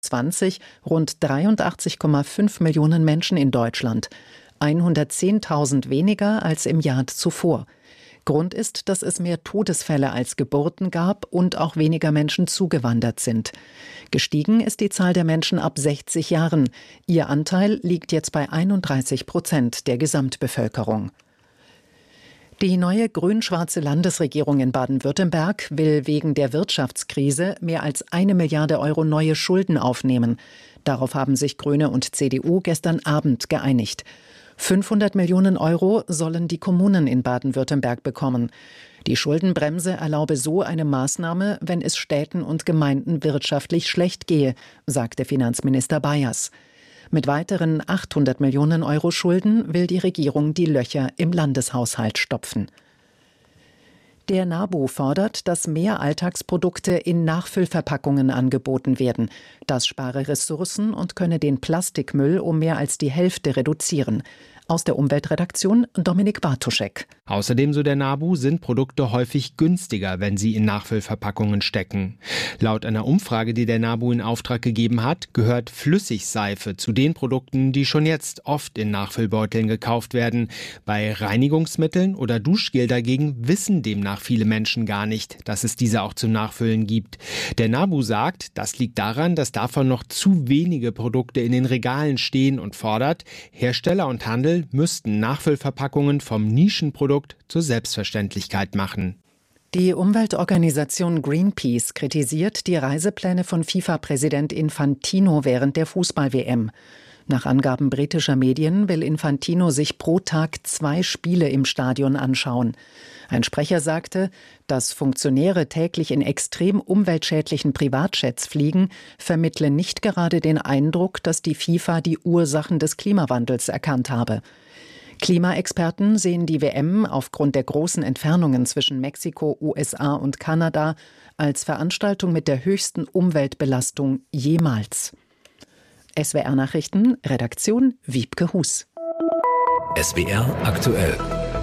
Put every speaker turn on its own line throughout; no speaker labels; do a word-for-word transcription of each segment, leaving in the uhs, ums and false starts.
zwanzig rund dreiundachtzig Komma fünf Millionen Menschen in Deutschland, hundertzehntausend weniger als im Jahr zuvor. Grund ist, dass es mehr Todesfälle als Geburten gab und auch weniger Menschen zugewandert sind. Gestiegen ist die Zahl der Menschen ab sechzig Jahren. Ihr Anteil liegt jetzt bei einunddreißig Prozent der Gesamtbevölkerung. Die neue grün-schwarze Landesregierung in Baden-Württemberg will wegen der Wirtschaftskrise mehr als eine Milliarde Euro neue Schulden aufnehmen. Darauf haben sich Grüne und C D U gestern Abend geeinigt. fünfhundert Millionen Euro sollen die Kommunen in Baden-Württemberg bekommen. Die Schuldenbremse erlaube so eine Maßnahme, wenn es Städten und Gemeinden wirtschaftlich schlecht gehe, sagte Finanzminister Bayers. Mit weiteren achthundert Millionen Euro Schulden will die Regierung die Löcher im Landeshaushalt stopfen. Der NABU fordert, dass mehr Alltagsprodukte in Nachfüllverpackungen angeboten werden. Das spare Ressourcen und könne den Plastikmüll um mehr als die Hälfte reduzieren. Aus der Umweltredaktion Dominik Bartoschek.
Außerdem, so der NABU, sind Produkte häufig günstiger, wenn sie in Nachfüllverpackungen stecken. Laut einer Umfrage, die der NABU in Auftrag gegeben hat, gehört Flüssigseife zu den Produkten, die schon jetzt oft in Nachfüllbeuteln gekauft werden. Bei Reinigungsmitteln oder Duschgel dagegen wissen demnach viele Menschen gar nicht, dass es diese auch zum Nachfüllen gibt. Der NABU sagt, das liegt daran, dass davon noch zu wenige Produkte in den Regalen stehen und fordert, Hersteller und Handel müssten Nachfüllverpackungen vom Nischenprodukt zur Selbstverständlichkeit machen.
Die Umweltorganisation Greenpeace kritisiert die Reisepläne von FIFA-Präsident Infantino während der Fußball-W M. Nach Angaben britischer Medien will Infantino sich pro Tag zwei Spiele im Stadion anschauen. Ein Sprecher sagte, dass Funktionäre täglich in extrem umweltschädlichen Privatjets fliegen, vermittle nicht gerade den Eindruck, dass die FIFA die Ursachen des Klimawandels erkannt habe. Klimaexperten sehen die W M aufgrund der großen Entfernungen zwischen Mexiko, U S A und Kanada als Veranstaltung mit der höchsten Umweltbelastung jemals. S W R-Nachrichten, Redaktion Wiebke Hus.
S W R aktuell.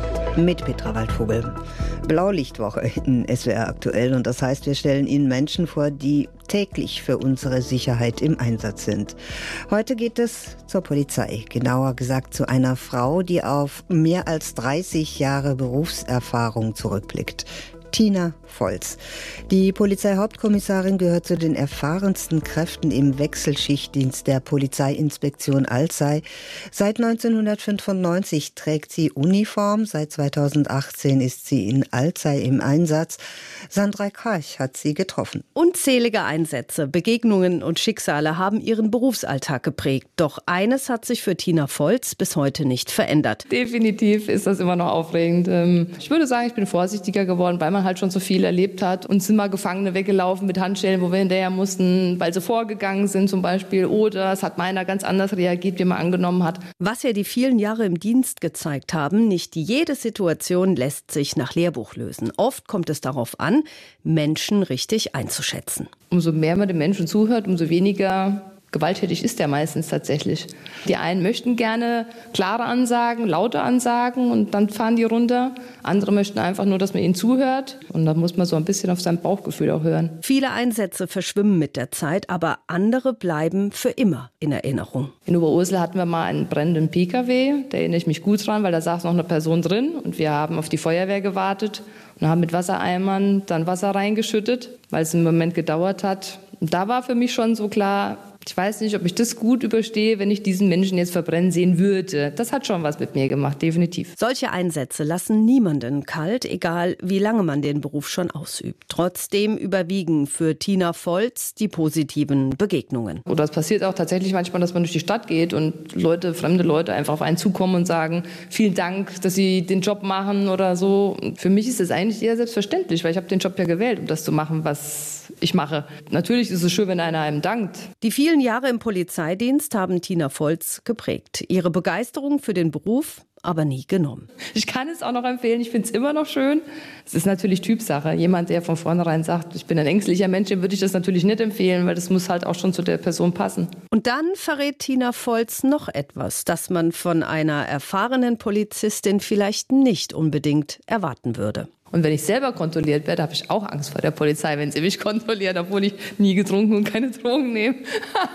Mit Petra Waldvogel. Blaulichtwoche in S W R aktuell und das heißt, wir stellen Ihnen Menschen vor, die täglich für unsere Sicherheit im Einsatz sind. Heute geht es zur Polizei, genauer gesagt zu einer Frau, die auf mehr als dreißig Jahre Berufserfahrung zurückblickt. Tina Volz. Die Polizeihauptkommissarin gehört zu den erfahrensten Kräften im Wechselschichtdienst der Polizeiinspektion Alzey. Seit neunzehnhundertfünfundneunzig trägt sie Uniform, seit zweitausendachtzehn ist sie in Alzey im Einsatz. Sandra Karch hat sie getroffen.
Unzählige Einsätze, Begegnungen und Schicksale haben ihren Berufsalltag geprägt. Doch eines hat sich für Tina Volz bis heute nicht verändert.
Definitiv ist das immer noch aufregend. Ich würde sagen, ich bin vorsichtiger geworden, weil man halt schon so viel erlebt hat. Uns sind mal Gefangene weggelaufen mit Handschellen, wo wir hinterher mussten, weil sie vorgegangen sind zum Beispiel. Oder es hat meiner ganz anders reagiert, wie man angenommen hat.
Was ja die vielen Jahre im Dienst gezeigt haben, nicht jede Situation lässt sich nach Lehrbuch lösen. Oft kommt es darauf an, Menschen richtig einzuschätzen.
Umso mehr man den Menschen zuhört, umso weniger gewalttätig ist er meistens tatsächlich. Die einen möchten gerne klare Ansagen, laute Ansagen und dann fahren die runter. Andere möchten einfach nur, dass man ihnen zuhört. Und da muss man so ein bisschen auf sein Bauchgefühl auch hören.
Viele Einsätze verschwimmen mit der Zeit, aber andere bleiben für immer in Erinnerung.
In Oberursel hatten wir mal einen brennenden P K W. Da erinnere ich mich gut dran, weil da saß noch eine Person drin. Und wir haben auf die Feuerwehr gewartet und haben mit Wassereimern dann Wasser reingeschüttet, weil es einen Moment gedauert hat. Und da war für mich schon so klar, ich weiß nicht, ob ich das gut überstehe, wenn ich diesen Menschen jetzt verbrennen sehen würde. Das hat schon was mit mir gemacht, definitiv.
Solche Einsätze lassen niemanden kalt, egal wie lange man den Beruf schon ausübt. Trotzdem überwiegen für Tina Volz die positiven Begegnungen.
Oder es passiert auch tatsächlich manchmal, dass man durch die Stadt geht und Leute, fremde Leute einfach auf einen zukommen und sagen, vielen Dank, dass Sie den Job machen oder so. Für mich ist das eigentlich eher selbstverständlich, weil ich habe den Job ja gewählt, um das zu machen, was ich mache. Natürlich ist es schön, wenn einer einem dankt.
Die vielen Jahre im Polizeidienst haben Tina Volz geprägt. Ihre Begeisterung für den Beruf aber nie genommen.
Ich kann es auch noch empfehlen, ich finde es immer noch schön. Es ist natürlich Typsache. Jemand, der von vornherein sagt, ich bin ein ängstlicher Mensch, dem würde ich das natürlich nicht empfehlen, weil das muss halt auch schon zu der Person passen.
Und dann verrät Tina Volz noch etwas, das man von einer erfahrenen Polizistin vielleicht nicht unbedingt erwarten würde.
Und wenn ich selber kontrolliert werde, habe ich auch Angst vor der Polizei, wenn sie mich kontrolliert, obwohl ich nie getrunken und keine Drogen nehme.